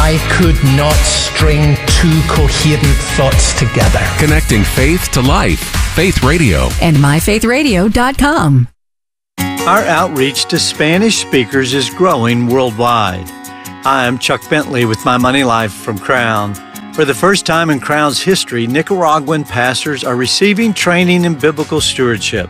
I could not string two coherent thoughts together. Connecting faith to life. Faith Radio. And myfaithradio.com. Our outreach to Spanish speakers is growing worldwide. Hi, I'm Chuck Bentley with My Money Life from Crown. For the first time in Crown's history, Nicaraguan pastors are receiving training in biblical stewardship.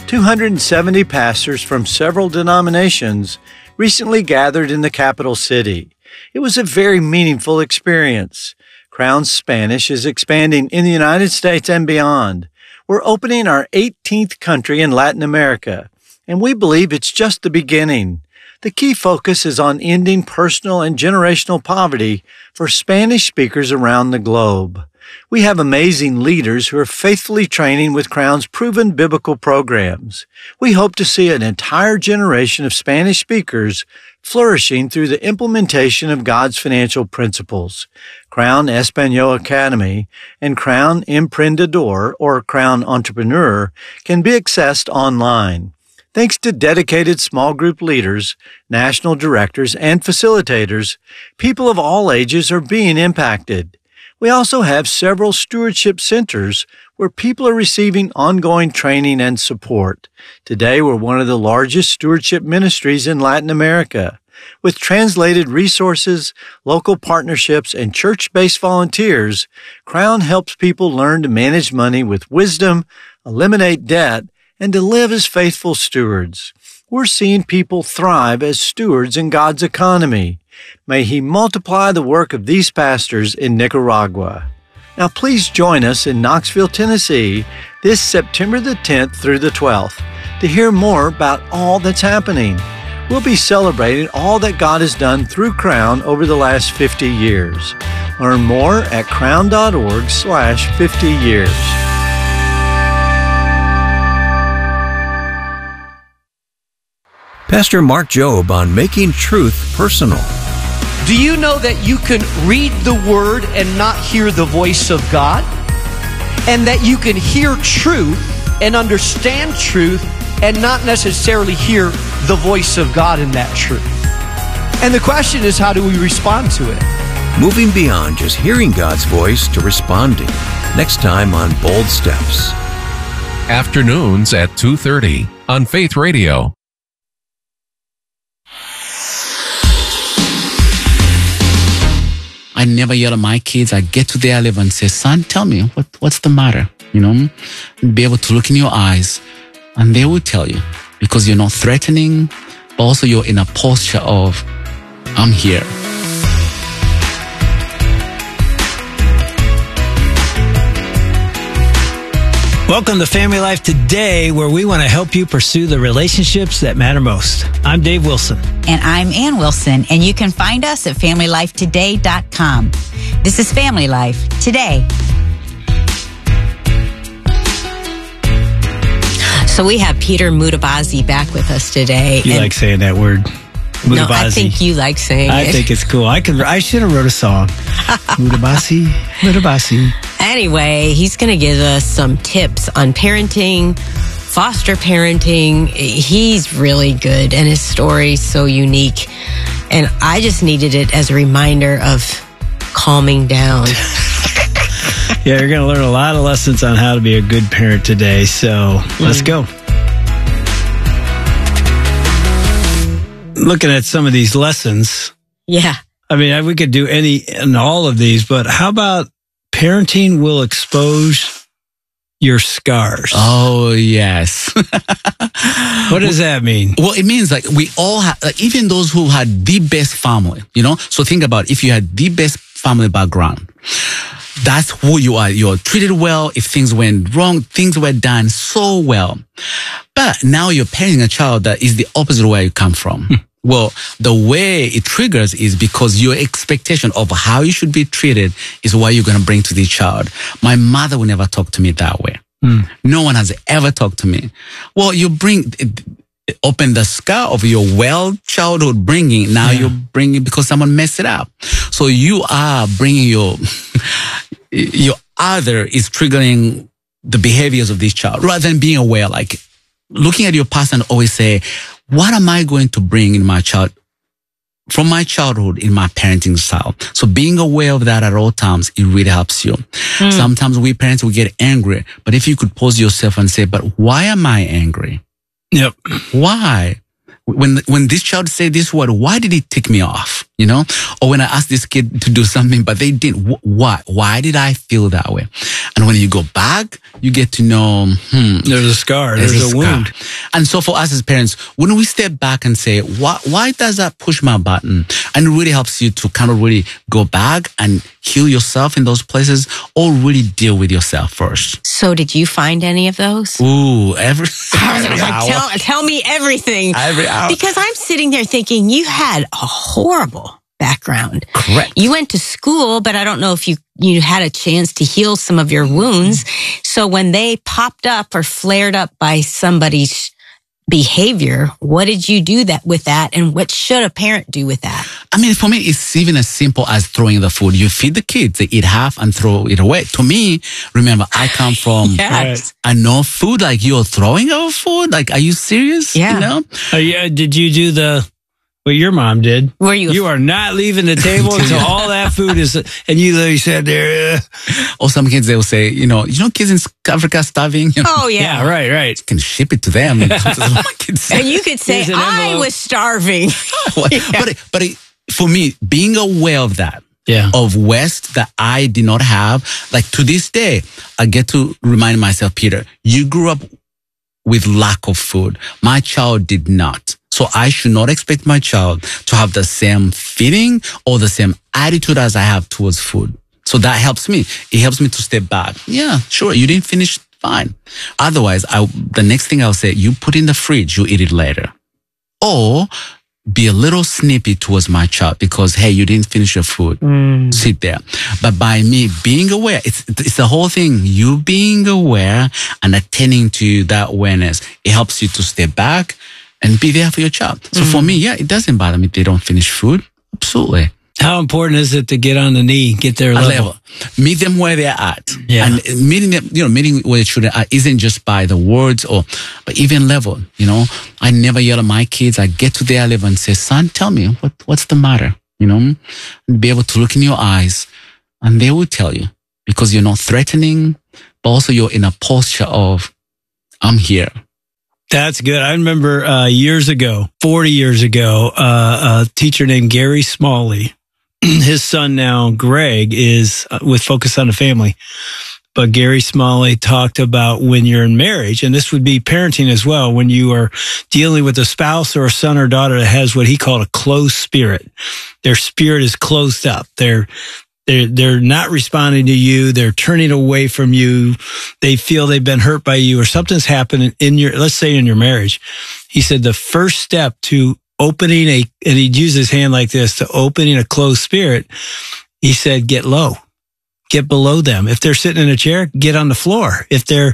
270 pastors from several denominations recently gathered in the capital city. It was a very meaningful experience. Crown's Spanish is expanding in the United States and beyond. We're opening our 18th country in Latin America, and we believe it's just the beginning. The key focus is on ending personal and generational poverty for Spanish speakers around the globe. We have amazing leaders who are faithfully training with Crown's proven biblical programs. We hope to see an entire generation of Spanish speakers flourishing through the implementation of God's financial principles. Crown Espanol Academy and Crown Emprendedor, or Crown Entrepreneur, can be accessed online. Thanks to dedicated small group leaders, national directors, and facilitators, people of all ages are being impacted. We also have several stewardship centers where people are receiving ongoing training and support. Today, we're one of the largest stewardship ministries in Latin America. With translated resources, local partnerships, and church-based volunteers, Crown helps people learn to manage money with wisdom, eliminate debt, and to live as faithful stewards. We're seeing people thrive as stewards in God's economy. May He multiply the work of these pastors in Nicaragua. Now please join us in Knoxville, Tennessee this September the 10th through the 12th to hear more about all that's happening. We'll be celebrating all that God has done through Crown over the last 50 years. Learn more at crown.org/50 years. Pastor Mark Jobe on making truth personal. Do you know that you can read the Word and not hear the voice of God? And that you can hear truth and understand truth and not necessarily hear the voice of God in that truth? And the question is, how do we respond to it? Moving beyond just hearing God's voice to responding. Next time on Bold Steps. Afternoons at 2:30 on Faith Radio. I never yell at my kids. I get to their level and say, son, tell me, what's the matter? You know, be able to look in your eyes, and they will tell you, because you're not threatening, but also you're in a posture of, I'm here. Welcome to Family Life Today, where we want to help you pursue the relationships that matter most. I'm Dave Wilson. And I'm Ann Wilson, and you can find us at FamilyLifeToday.com. This is Family Life Today. So we have Peter Mutabazi back with us today. You like saying that word, Mutabazi? No, I think you like saying it. I think it's cool. I should have wrote a song. Mutabazi, Mutabazi. Anyway, he's going to give us some tips on parenting, foster parenting. He's really good, and his story's so unique. And I just needed it as a reminder of calming down. Yeah, you're going to learn a lot of lessons on how to be a good parent today. So let's go. Looking at some of these lessons. Yeah. I mean, we could do any and all of these, but how about parenting will expose your scars? Oh, yes. What does that mean? Well, it means like we all have, like, even those who had the best family, you know? So think about if you had the best family background, that's who you are. You're treated well. If things went wrong, things were done so well. But now you're parenting a child that is the opposite of where you come from. Well, the way it triggers is because your expectation of how you should be treated is what you're going to bring to the child. My mother would never talk to me that way. No one has ever talked to me. Well, you open the scar of your childhood bringing. Now you're bringing because someone messed it up. So you are bringing your other is triggering the behaviors of this child rather than being aware, like looking at your past and always say, what am I going to bring in my child from my childhood in my parenting style. So being aware of that at all times, it really helps you. Sometimes we parents, we get angry, but if you could pause yourself and say, but why am I angry? Yep. Why? When this child say this word, why did it tick me off? You know, or when I asked this kid to do something, but they didn't. Why? Why did I feel that way? And when you go back, you get to know, there's a scar, there's a wound. And so for us as parents, when we step back and say, why does that push my button? And it really helps you to kind of really go back and heal yourself in those places, or really deal with yourself first. So did you find any of those? Ooh, every hour. Tell me everything. Every hour. Because I'm sitting there thinking you had a horrible background. Correct. You went to school, but I don't know if you had a chance to heal some of your wounds. So when they popped up or flared up by somebody's behavior, what did you do with that? And what should a parent do with that? I mean, for me, it's even as simple as throwing the food. You feed the kids, they eat half and throw it away. To me, remember, I come from, Yes. I know food, like you're throwing our food. Like, are you serious? Yeah. You know? Did you do what your mom did? Were you are not leaving the table until all that food is, and you literally said there. Or some kids, they will say, you know, kids in Africa starving. You know? Oh, yeah. Right. You can ship it to them. And my kids say. And you could say, Here's an I envelope. was starving. But for me, being aware of that, Yeah. of West that I did not have, like to this day, I get to remind myself, Peter, you grew up with lack of food. My child did not. So I should not expect my child to have the same feeling or the same attitude as I have towards food. So that helps me. It helps me to step back. Yeah, sure. You didn't finish. Fine. Otherwise, the next thing I'll say, you put in the fridge, you eat it later. Or be a little snippy towards my child because, hey, you didn't finish your food. Sit there. But by me being aware, it's the whole thing. You being aware and attending to that awareness, it helps you to step back and be there for your child. So for me, yeah, it doesn't bother me if they don't finish food. Absolutely. How important is it to get on the knee, get their level? Meet them where they're at. Yeah. And meeting them, meeting where the children are isn't just by the words but even level, I never yell at my kids. I get to their level and say, son, tell me, what's the matter? And be able to look in your eyes and they will tell you because you're not threatening, but also you're in a posture of, I'm here. That's good. I remember 40 years ago, a teacher named Gary Smalley. His son now, Greg, is with Focus on the Family. But Gary Smalley talked about when you're in marriage, and this would be parenting as well, when you are dealing with a spouse or a son or daughter that has what he called a closed spirit. Their spirit is closed up. They're not responding to you. They're turning away from you. They feel they've been hurt by you or something's happened let's say in your marriage. He said the first step to opening and he'd use his hand like this, to opening a closed spirit, he said, get low, get below them. If they're sitting in a chair, get on the floor. If they're,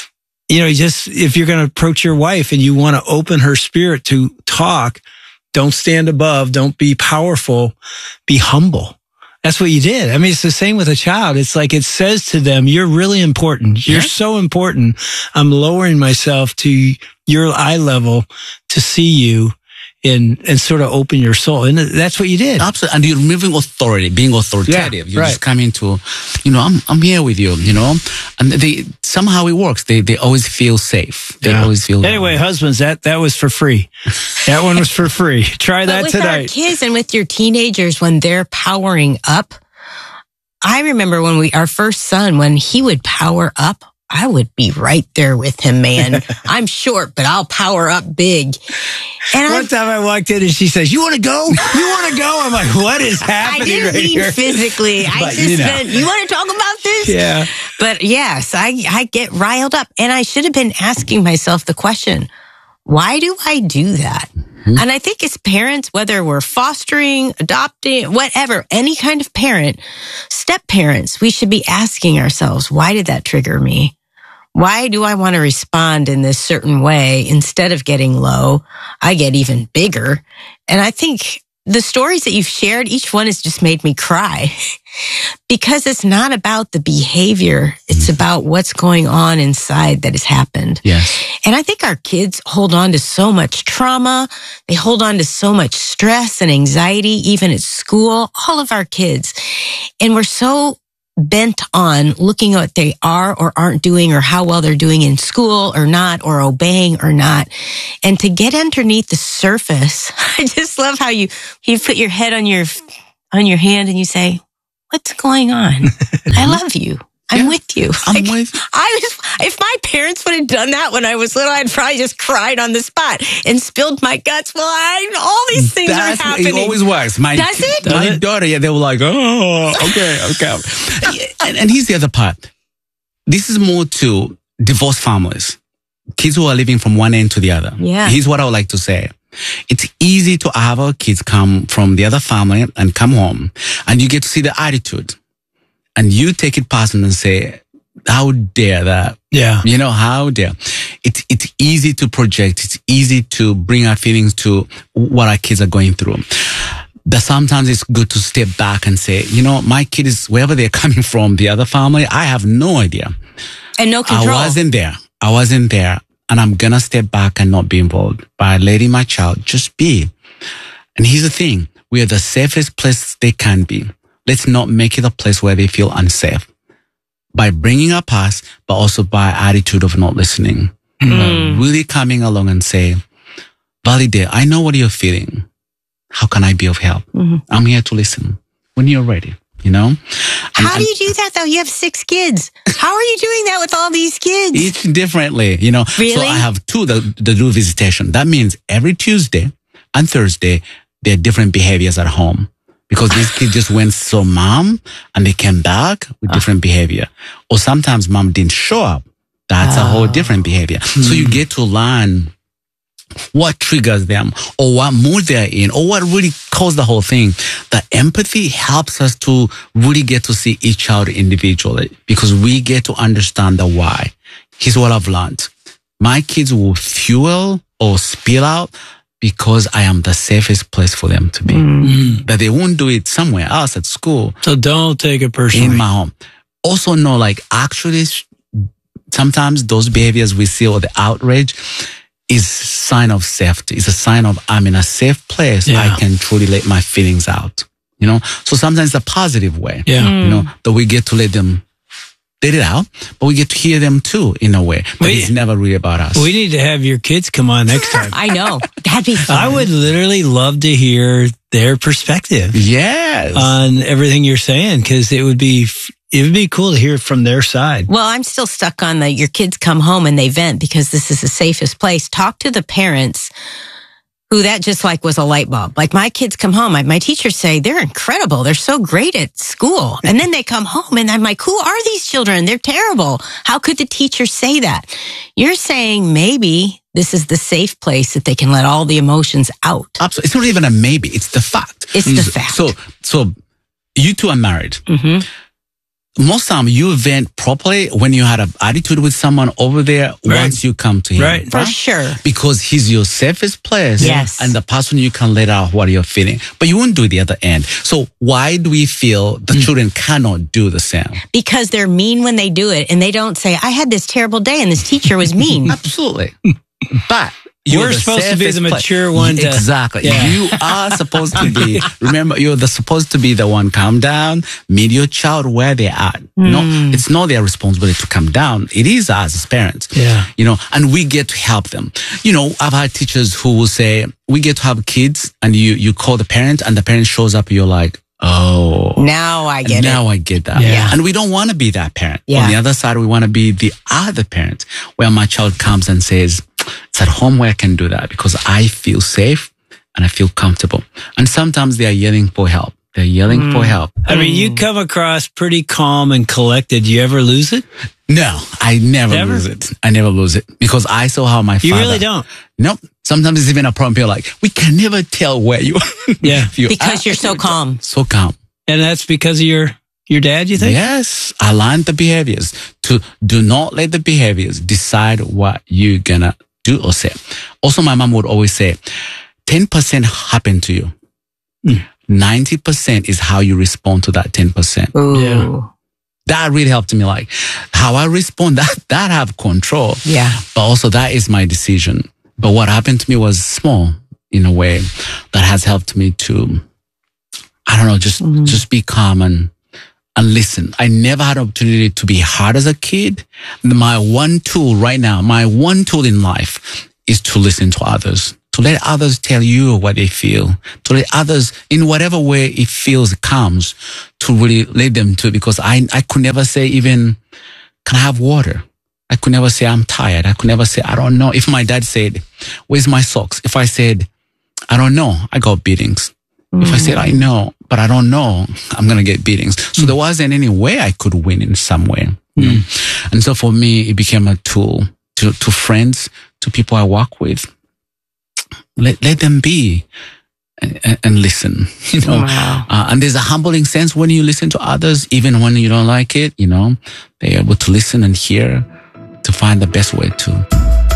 if you're going to approach your wife and you want to open her spirit to talk, don't stand above, don't be powerful, be humble. That's what you did. I mean, it's the same with a child. It's like it says to them, you're really important. You're so important. I'm lowering myself to your eye level to see you and sort of open your soul. And that's what you did. Absolutely. And you're removing authority, being authoritative. You're just coming to, I'm here with you, and somehow it works. They always feel safe. They always feel. Anyway, husbands, that was for free. That one was for free. Try that tonight. With our kids and with your teenagers, when they're powering up, I remember our first son, when he would power up, I would be right there with him, man. I'm short, but I'll power up big. And one time I walked in and she says, you want to go? You want to go? I'm like, what is happening? I didn't mean here? Physically. I just meant, you want to talk about this? Yeah. But yes, I get riled up. And I should have been asking myself the question, why do I do that? Mm-hmm. And I think as parents, whether we're fostering, adopting, whatever, any kind of parent, step parents, we should be asking ourselves, why did that trigger me? Why do I want to respond in this certain way? Instead of getting low, I get even bigger. And I think the stories that you've shared, each one has just made me cry. because it's not about the behavior. It's about what's going on inside that has happened. Yes. And I think our kids hold on to so much trauma. They hold on to so much stress and anxiety, even at school, all of our kids. And we're so bent on looking at what they are or aren't doing or how well they're doing in school or not, or obeying or not. And to get underneath the surface, I just love how you put your head on your hand and you say, what's going on? I love you. I'm with you. I'm with you. If my parents would have done that when I was little, I'd probably just cried on the spot and spilled my guts. Well, all these things are happening. It always works. Does it? My daughter, they were like, oh, okay. And here's the other part. This is more to divorced families, kids who are living from one end to the other. Yeah. Here's what I would like to say. It's easy to have our kids come from the other family and come home, and you get to see the attitude. And you take it personal and say, how dare that? Yeah. You know, how dare. It's easy to project. It's easy to bring our feelings to what our kids are going through. That sometimes it's good to step back and say, you know, my kid is wherever they're coming from, the other family, I have no idea. And no control. I wasn't there. And I'm going to step back and not be involved by letting my child just be. And here's the thing. We are the safest place they can be. Let's not make it a place where they feel unsafe by bringing up us, but also by attitude of not listening. Really coming along and say, validate, I know what you're feeling. How can I be of help? I'm here to listen when you're ready, you know? How do you do that though? You have 6 kids. How are you doing that with all these kids? Each differently, you know? Really? So I have 2 that do visitation. That means every Tuesday and Thursday, there are different behaviors at home. Because these kids just went, so mom, and they came back with different behavior. Or sometimes mom didn't show up. That's a whole different behavior. So you get to learn what triggers them or what mood they're in or what really caused the whole thing. The empathy helps us to really get to see each child individually because we get to understand the why. Here's what I've learned. My kids will fuel or spill out because I am the safest place for them to be. That they won't do it somewhere else at school. So don't take it personally. In my home. Also know, like, actually, sometimes those behaviors we see or the outrage is sign of safety. It's a sign of I'm in a safe place. Yeah. I can truly let my feelings out. You know? So sometimes it's a positive way. Yeah. You know, that we get to let them let it out, but we get to hear them too in a way. But it's never really about us. We need to have your kids come on next time. I know. That'd be fun. I would literally love to hear their perspective. Yes. On everything you're saying, because it would be cool to hear from their side. Well, I'm still stuck on your kids come home and they vent because this is the safest place. Talk to the parents who that just like was a light bulb. Like my kids come home, my teachers say they're incredible. They're so great at school. And then they come home and I'm like, who are these children? They're terrible. How could the teacher say that? You're saying maybe this is the safe place that they can let all the emotions out. Absolutely. It's not even a maybe. It's the fact. It's the fact. So you two are married. Most time you vent properly when you had an attitude with someone over there once you come to him. Right. For sure. Because he's your safest place. Yes. And the person you can let out what you're feeling. But you won't do the other end. So why do we feel the children cannot do the same? Because they're mean when they do it and they don't say, I had this terrible day and this teacher was mean. Absolutely. But we're supposed to be the mature one. Exactly. Yeah. You are supposed to be, remember, you're supposed to be the one calm down, meet your child where they are. No, it's not their responsibility to calm down. It is us as parents. Yeah. You know, and we get to help them. You know, I've had teachers who will say, we get to have kids and you call the parent and the parent shows up, you're like, oh. Now I get it. Now I get that. Yeah. And we don't want to be that parent. Yeah. On the other side, we want to be the other parent where my child comes and says, it's at home where I can do that because I feel safe and I feel comfortable. And sometimes they are yelling for help. They're yelling for help. I mean, you come across pretty calm and collected. Do you ever lose it? No, I never lose it. I never lose it because I saw how my father. You really don't? Nope. Sometimes it's even a problem. You're like, we can never tell where you are. Yeah. Because you're so calm. So calm. And that's because of your dad, you think? Yes. I learned the behaviors to do not let the behaviors decide what you're gonna do or say. Also, my mom would always say, 10% happened to you. 90% is how you respond to that 10%. Ooh. Yeah. That really helped me. Like how I respond, that I have control. Yeah. But also that is my decision. But what happened to me was small in a way that has helped me to, I don't know, just be calm and listen. I never had an opportunity to be hard as a kid. My one tool right now, my one tool in life is to listen to others, to let others tell you what they feel, to let others, in whatever way it feels comes, to really let them to, because I could never say even, can I have water? I could never say I'm tired. I could never say, I don't know. If my dad said, where's my socks? If I said, I don't know, I got beatings. If I said, I know, but I don't know, I'm going to get beatings. So there wasn't any way I could win in some way. You know? And so for me, it became a tool to friends, to people I work with. Let them be and listen, you know. Wow. And there's a humbling sense when you listen to others, even when you don't like it, you know, they're able to listen and hear to find the best way to.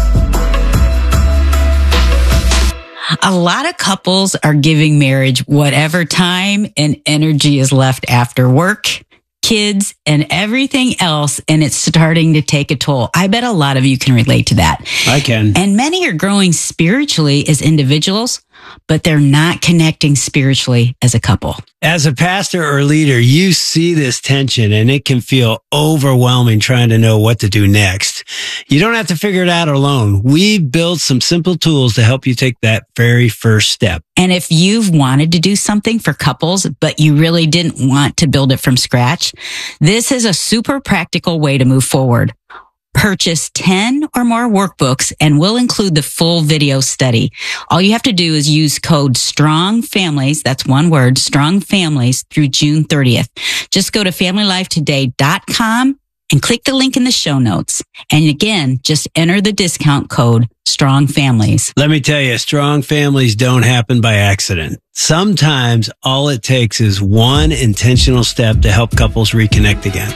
A lot of couples are giving marriage whatever time and energy is left after work, kids, and everything else, and it's starting to take a toll. I bet a lot of you can relate to that. I can. And many are growing spiritually as individuals, but they're not connecting spiritually as a couple. As a pastor or leader, you see this tension and it can feel overwhelming trying to know what to do next. You don't have to figure it out alone. We've built some simple tools to help you take that very first step. And if you've wanted to do something for couples, but you really didn't want to build it from scratch, this is a super practical way to move forward. Purchase 10 or more workbooks and we'll include the full video study. All you have to do is use code STRONGFamilies, that's one word, STRONGFamilies, through June 30th. Just go to FamilyLifeToday.com and click the link in the show notes. And again, just enter the discount code STRONGFamilies. Let me tell you, strong families don't happen by accident. Sometimes all it takes is one intentional step to help couples reconnect again.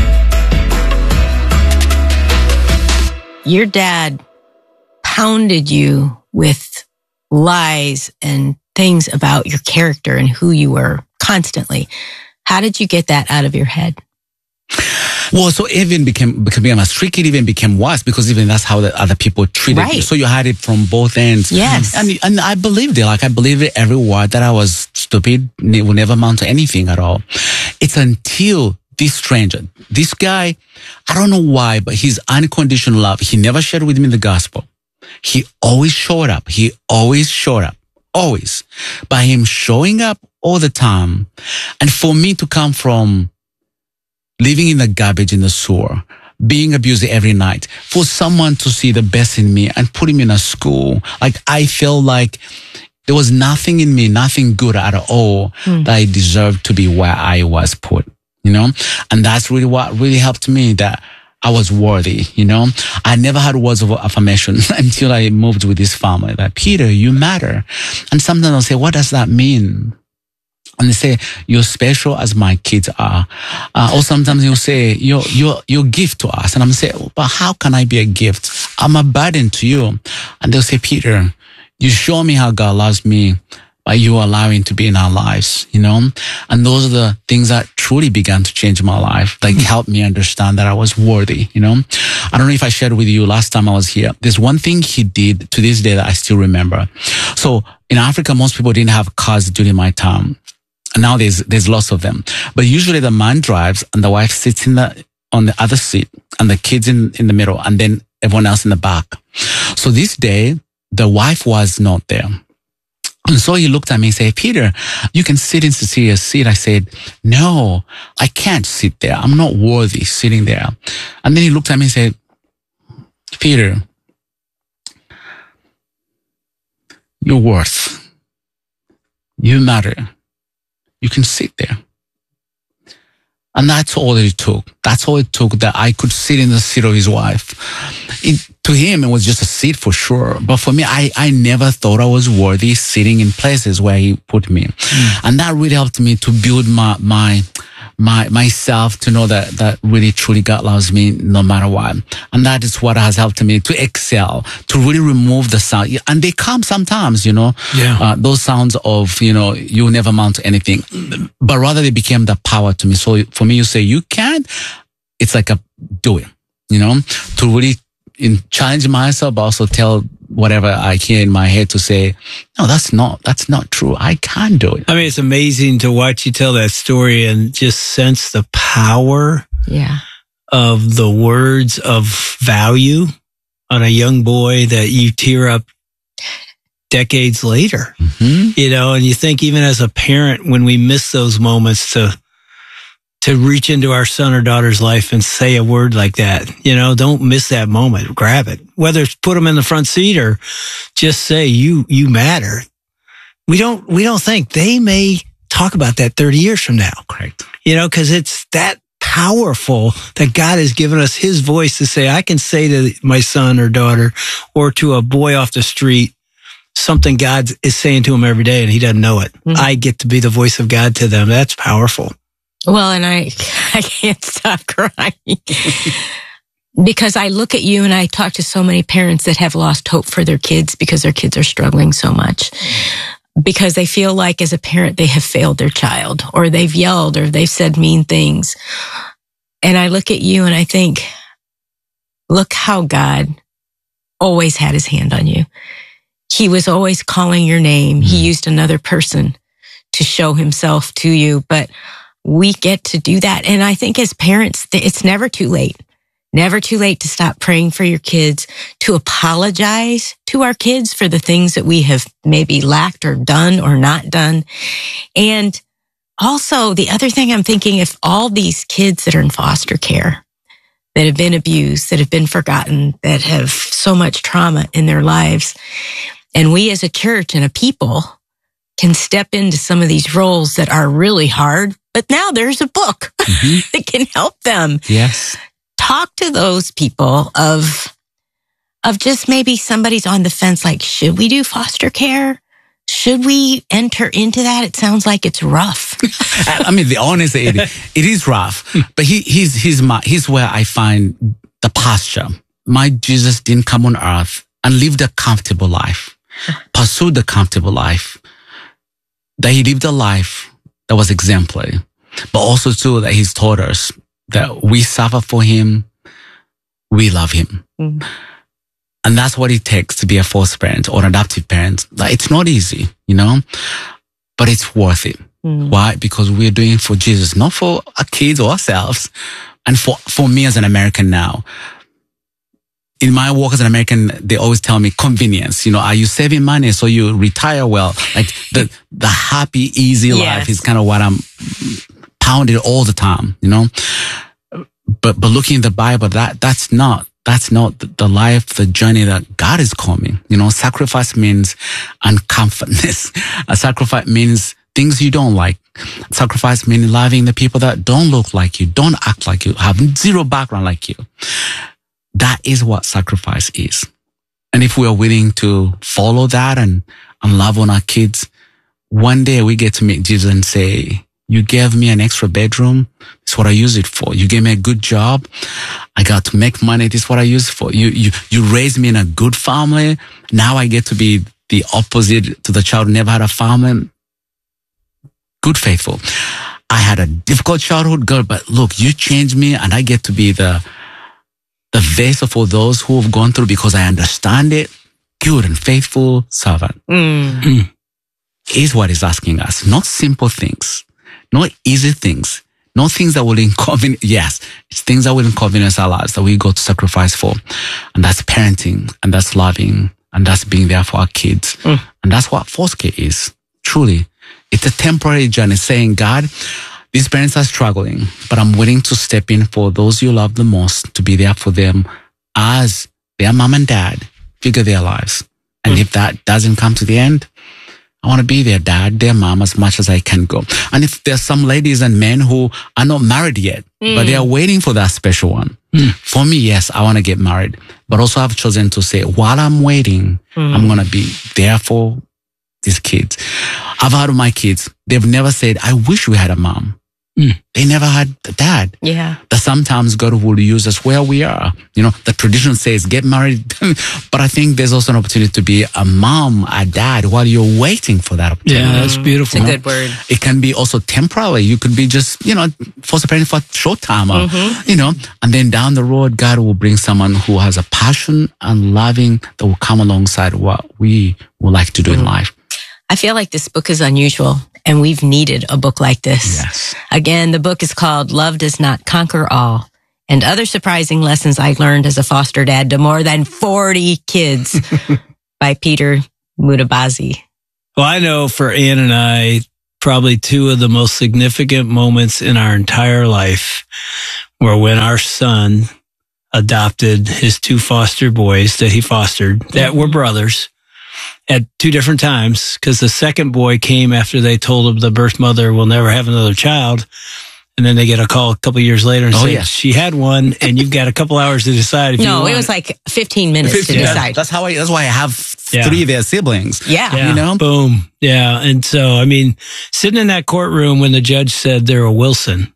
Your dad pounded you with lies and things about your character and who you were constantly. How did you get that out of your head? Well, so even became a street kid, even became worse because even that's how the other people treated you. So you had it from both ends. Yes. And I believed it. Like I believed it every word that I was stupid, will never amount to anything at all. It's until this stranger, this guy, I don't know why, but his unconditional love, he never shared with me the gospel. He always showed up. Always. By him showing up all the time. And for me to come from living in the garbage in the sewer, being abused every night, for someone to see the best in me and put him in a school, like I felt like there was nothing in me, nothing good at all that I deserved to be where I was put. You know, and that's really what really helped me, that I was worthy. You know, I never had words of affirmation until I moved with this family that Peter, you matter. And sometimes I'll say, what does that mean? And they say, you're special as my kids are. Or sometimes you'll say, you're a gift to us. And I'm saying, but how can I be a gift? I'm a burden to you. And they'll say, Peter, you show me how God loves me by you allowing to be in our lives, you know? And those are the things that truly began to change my life, like helped me understand that I was worthy, you know? I don't know if I shared with you last time I was here. There's one thing he did to this day that I still remember. So in Africa, most people didn't have cars during my time. And now there's lots of them. But usually the man drives and the wife sits on the other seat and the kids in the middle and then everyone else in the back. So this day, the wife was not there. And so he looked at me and said, Peter, you can sit in Cecilia's seat. I said, no, I can't sit there. I'm not worthy sitting there. And then he looked at me and said, Peter, you're worth. You matter. You can sit there. And that's all it took. That's all it took, that I could sit in the seat of his wife. To him, it was just a seat for sure. But for me, I never thought I was worthy sitting in places where he put me. And that really helped me to build my myself to know that really truly God loves me no matter what. And that is what has helped me to excel, to really remove the sound. And they come sometimes, those sounds of, you never amount to anything, but rather they became the power to me. So for me, you say you can't, it's like a do it, to really challenge myself, but also tell whatever I hear in my head to say, no, that's not true. I can't do it. I mean, it's amazing to watch you tell that story and just sense the power of the words of value on a young boy that you tear up decades later, and you think even as a parent, when we miss those moments to reach into our son or daughter's life and say a word like that, don't miss that moment. Grab it. Whether it's put them in the front seat or just say, you matter. We don't think they may talk about that 30 years from now. Correct. Cause it's that powerful that God has given us his voice to say, I can say to my son or daughter or to a boy off the street, something God is saying to him every day and he doesn't know it. I get to be the voice of God to them. That's powerful. Well, and I can't stop crying because I look at you and I talk to so many parents that have lost hope for their kids because their kids are struggling so much because they feel like as a parent they have failed their child or they've yelled or they've said mean things. And I look at you and I think, look how God always had his hand on you. He was always calling your name. He used another person to show himself to you, but we get to do that. And I think as parents, it's never too late. Never too late to stop praying for your kids, to apologize to our kids for the things that we have maybe lacked or done or not done. And also the other thing I'm thinking, if all these kids that are in foster care, that have been abused, that have been forgotten, that have so much trauma in their lives, and we as a church and a people can step into some of these roles that are really hard, but now there's a book that can help them. Yes. Talk to those people of just maybe somebody's on the fence, like, should we do foster care? Should we enter into that? It sounds like it's rough. I mean, the honest, it is rough, but he's where I find the posture. My Jesus didn't come on earth and live the comfortable life, pursue the comfortable life. That he lived a life that was exemplary, but also too that he's taught us that we suffer for him, we love him. And that's what it takes to be a foster parent or an adoptive parent. Like, it's not easy, but it's worth it. Why? Because we're doing it for Jesus, not for our kids or ourselves. And for me as an American now, in my work as an American, they always tell me convenience. Are you saving money so you retire well? Like the happy, easy life is kind of what I'm pounded all the time, But looking in the Bible, that's not the life, the journey that God is calling. Sacrifice means uncomfortness. A sacrifice means things you don't like. Sacrifice means loving the people that don't look like you, don't act like you, have zero background like you. That is what sacrifice is. And if we are willing to follow that and love on our kids, one day we get to meet Jesus and say, you gave me an extra bedroom. It's what I use it for. You gave me a good job. I got to make money. This is what I use it for. You raised me in a good family. Now I get to be the opposite to the child who never had a family. Good, faithful. I had a difficult childhood, girl, but look, you changed me and I get to be the vessel for those who have gone through because I understand it. Good and faithful servant. Is what he's asking us. Not simple things. Not easy things. Not things that will inconvenience. Yes, it's things that will inconvenience our lives that we go to sacrifice for. And that's parenting. And that's loving. And that's being there for our kids. And that's what foster care is. Truly. It's a temporary journey saying, God, these parents are struggling, but I'm willing to step in for those you love the most, to be there for them as their mom and dad figure their lives. And if that doesn't come to the end, I want to be their dad, their mom as much as I can go. And if there's some ladies and men who are not married yet, but they are waiting for that special one. For me, yes, I want to get married, but also I've chosen to say, while I'm waiting, I'm going to be there for these kids. I've heard of my kids. They've never said, I wish we had a mom. They never had a dad. Yeah. That sometimes God will use us where we are. The tradition says get married. But I think there's also an opportunity to be a mom, a dad while you're waiting for that opportunity. Yeah, that's beautiful. It's a good word. It can be also temporary. You could be just, foster parent for a short time, or, and then down the road, God will bring someone who has a passion and loving that will come alongside what we would like to do in life. I feel like this book is unusual, and we've needed a book like this. Yes. Again, the book is called Love Does Not Conquer All, and Other Surprising Lessons I Learned as a Foster Dad to More Than 40 Kids by Peter Mutabazi. Well, I know for Ann and I, probably two of the most significant moments in our entire life were when our son adopted his two foster boys that he fostered that were brothers at two different times, because the second boy came after they told him the birth mother will never have another child. And then they get a call a couple years later and say, she had one, and you've got a couple hours to decide if you want. No, it was like 15 minutes to decide. That's why I have three of their siblings. Yeah. Boom. Yeah. And so, I mean, sitting in that courtroom when the judge said they're a Wilson,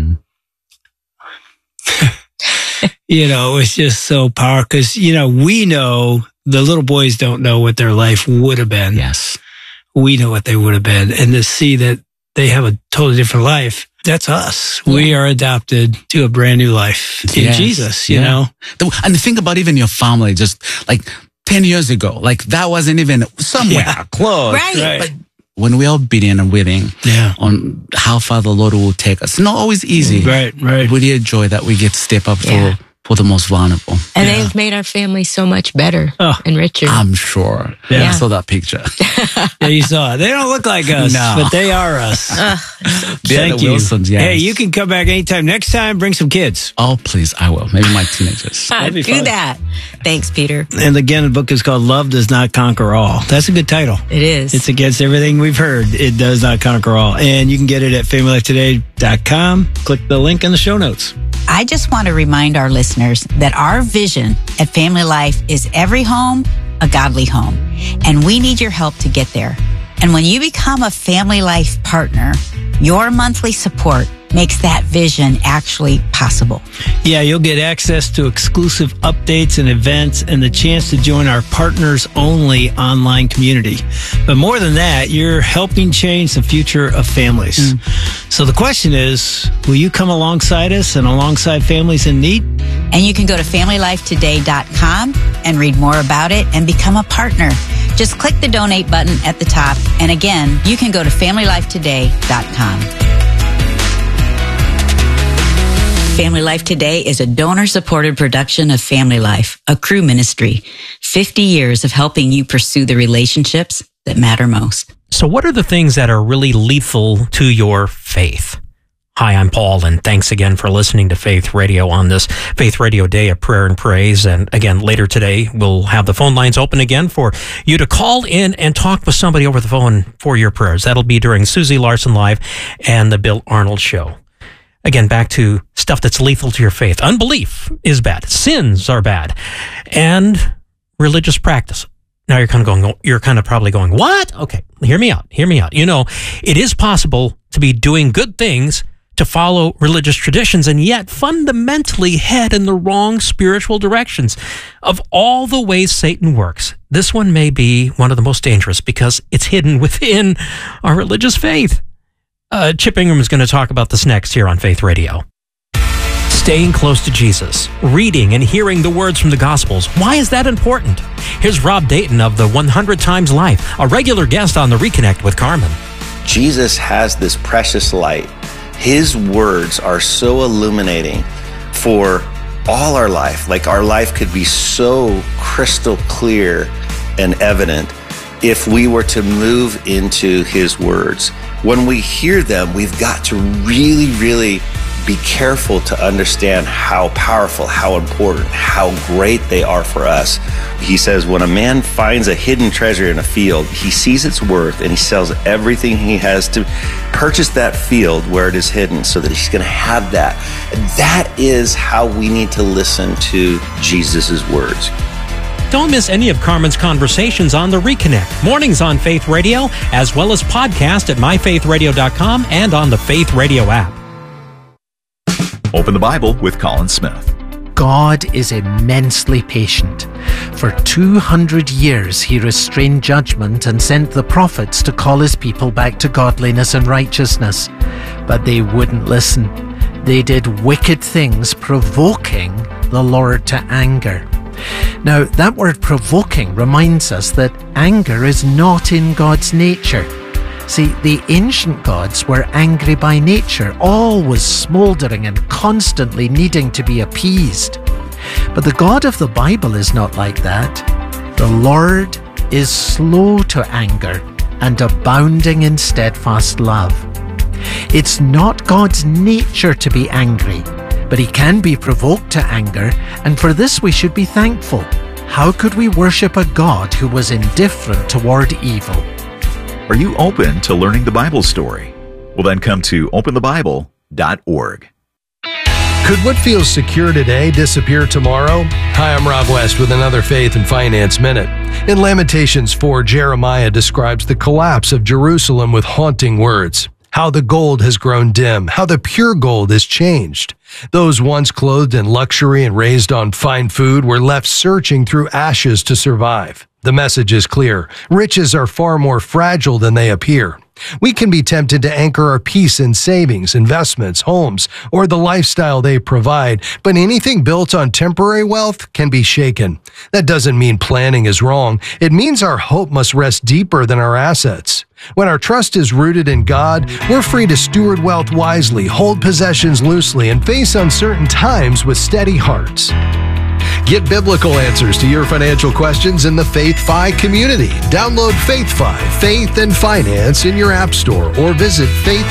it was just so powerful, because, we know the little boys don't know what their life would have been. Yes. We know what they would have been. And to see that they have a totally different life, that's us. Yeah. We are adopted to a brand new life in Jesus, you know? And think about even your family, just like 10 years ago, like that wasn't even somewhere close. Right. But when we're obedient and willing on how far the Lord will take us, not always easy. Right. Really a joy that we get to step up for the most vulnerable. And they've made our family so much better and richer. I'm sure. Yeah. I saw that picture. Yeah, you saw it. They don't look like us, but they are us. Thank you. Wilsons, yes. Hey, you can come back anytime. Next time, bring some kids. Oh, please, I will. Maybe my teenagers. Do that. Thanks, Peter. And again, the book is called Love Does Not Conquer All. That's a good title. It is. It's against everything we've heard. It does not conquer all. And you can get it at FamilyLifeToday.com. Click the link in the show notes. I just want to remind our listeners that our vision at Family Life is every home, a godly home. And we need your help to get there. And when you become a Family Life partner, your monthly support makes that vision actually possible. Yeah, you'll get access to exclusive updates and events and the chance to join our partners only online community. But more than that, you're helping change the future of families. So the question is, will you come alongside us and alongside families in need? And you can go to FamilyLifeToday.com and read more about it and become a partner. Just click the donate button at the top. And again, you can go to FamilyLifeToday.com. Family Life Today is a donor-supported production of Family Life, a crew ministry. 50 years of helping you pursue the relationships that matter most. So what are the things that are really lethal to your faith? Hi, I'm Paul, and thanks again for listening to Faith Radio on this Faith Radio Day of Prayer and Praise. And again, later today, we'll have the phone lines open again for you to call in and talk with somebody over the phone for your prayers. That'll be during Susie Larson Live and the Bill Arnold Show. Again, back to stuff that's lethal to your faith. Unbelief is bad. Sins are bad. And religious practice. Now you're kind of probably going, what? Okay, hear me out. It is possible to be doing good things to follow religious traditions and yet fundamentally head in the wrong spiritual directions. Of all the ways Satan works, this one may be one of the most dangerous because it's hidden within our religious faith. Chip Ingram is going to talk about this next here on Faith Radio. Staying close to Jesus, reading and hearing the words from the Gospels. Why is that important? Here's Rob Dayton of the 100 Times Life, a regular guest on the Reconnect with Carmen. Jesus has this precious light. His words are so illuminating for all our life. Like our life could be so crystal clear and evident if we were to move into his words. When we hear them, we've got to really, really be careful to understand how powerful, how important, how great they are for us. He says, when a man finds a hidden treasure in a field, he sees its worth and he sells everything he has to purchase that field where it is hidden so that he's going to have that. That is how we need to listen to Jesus's words. Don't miss any of Carmen's conversations on The Reconnect, mornings on Faith Radio, as well as podcast at myfaithradio.com and on the Faith Radio app. Open the Bible with Colin Smith. God is immensely patient. For 200 years he restrained judgment and sent the prophets to call his people back to godliness and righteousness. But they wouldn't listen. They did wicked things, provoking the Lord to anger. Now, that word provoking reminds us that anger is not in God's nature. See, the ancient gods were angry by nature, always smouldering and constantly needing to be appeased. But the God of the Bible is not like that. The Lord is slow to anger and abounding in steadfast love. It's not God's nature to be angry, but he can be provoked to anger, and for this we should be thankful. How could we worship a God who was indifferent toward evil? Are you open to learning the Bible story? Well, then come to openthebible.org. Could what feels secure today disappear tomorrow? Hi, I'm Rob West with another Faith and Finance Minute. In Lamentations 4, Jeremiah describes the collapse of Jerusalem with haunting words. How the gold has grown dim, how the pure gold is changed. Those once clothed in luxury and raised on fine food were left searching through ashes to survive. The message is clear. Riches are far more fragile than they appear. We can be tempted to anchor our peace in savings, investments, homes, or the lifestyle they provide, but anything built on temporary wealth can be shaken. That doesn't mean planning is wrong. It means our hope must rest deeper than our assets. When our trust is rooted in God, we're free to steward wealth wisely, hold possessions loosely, and face uncertain times with steady hearts. Get biblical answers to your financial questions in the FaithFi community. Download FaithFi, Faith and Finance in your app store or visit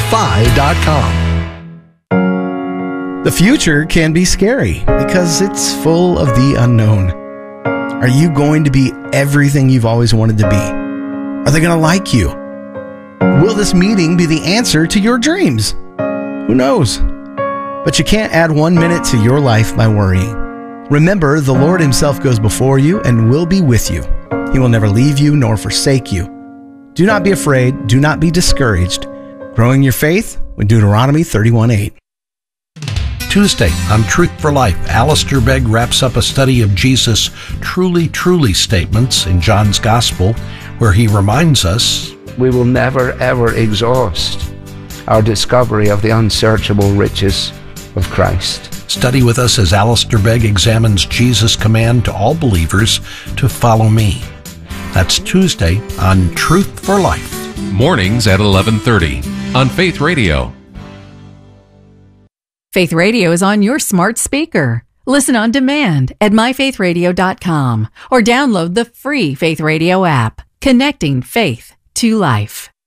faithfi.com. The future can be scary because it's full of the unknown. Are you going to be everything you've always wanted to be? Are they going to like you? Will this meeting be the answer to your dreams? Who knows? But you can't add 1 minute to your life by worrying. Remember, the Lord himself goes before you and will be with you. He will never leave you nor forsake you. Do not be afraid. Do not be discouraged. Growing your faith with Deuteronomy 31:8. Tuesday on Truth for Life, Alistair Begg wraps up a study of Jesus' truly, truly statements in John's Gospel, where he reminds us, we will never, ever exhaust our discovery of the unsearchable riches of Christ. Study with us as Alistair Begg examines Jesus' command to all believers to follow me. That's Tuesday on Truth for Life. Mornings at 11:30 on Faith Radio. Faith Radio is on your smart speaker. Listen on demand at myfaithradio.com or download the free Faith Radio app, connecting faith to life.